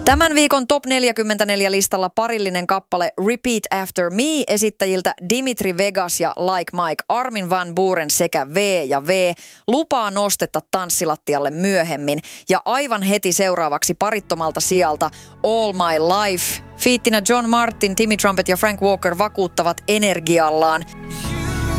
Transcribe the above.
Tämän viikon Top 44 listalla parillinen kappale Repeat After Me esittäjiltä Dimitri Vegas ja Like Mike, Armin van Buuren sekä V ja V lupaa nostetta tanssilattialle myöhemmin. Ja aivan heti seuraavaksi parittomalta sijalta All My Life. Fiittinä John Martin, Timmy Trumpet ja Frank Walker vakuuttavat energiallaan.